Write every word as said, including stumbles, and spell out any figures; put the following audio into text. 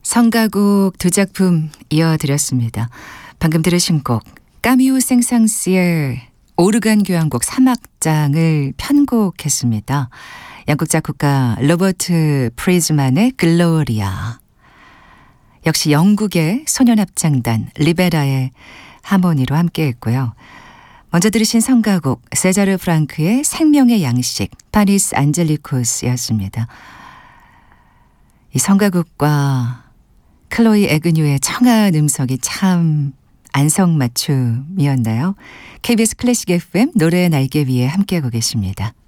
성가곡 두 작품 이어드렸습니다. 방금 들으신 곡 까미우 생상스의 오르간 교향곡 삼 악장을 편곡했습니다. 양국 작곡가 로버트 프리즈만의 글로리아, 역시 영국의 소년합창단 리베라의 하모니로 함께했고요. 먼저 들으신 성가곡 세자르 프랑크의 생명의 양식 파니스 안젤리코스였습니다. 이 성가곡과 클로이 에그뉴의 청아한 음성이 참 안성맞춤이었나요? 케이비에스 클래식 에프엠 노래의 날개 위에 함께하고 계십니다.